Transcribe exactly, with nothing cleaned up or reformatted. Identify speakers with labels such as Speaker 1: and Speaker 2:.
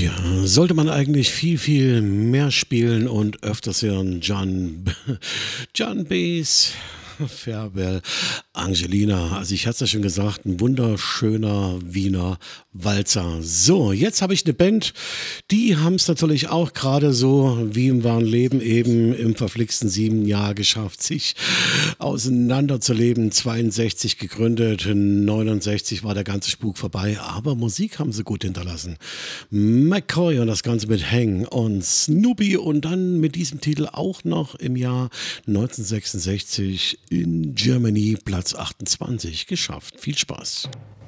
Speaker 1: Ja, sollte man eigentlich viel, viel mehr spielen und öfters hören. John, John Bass, Farewell, Angelina. Also ich hatte es ja schon gesagt, ein wunderschöner Wiener Walzer. So, jetzt habe ich eine Band, die haben es natürlich auch gerade so wie im wahren Leben eben im verflixten sieben Jahr geschafft, sich auseinanderzuleben. zweiundsechzig gegründet, neunundsechzig war der ganze Spuk vorbei, aber Musik haben sie gut hinterlassen. McCoy und das Ganze mit Hang und Snoopy und dann mit diesem Titel auch noch im Jahr neunzehnhundertsechsundsechzig in Germany Platz achtundzwanzig geschafft. Viel Spaß.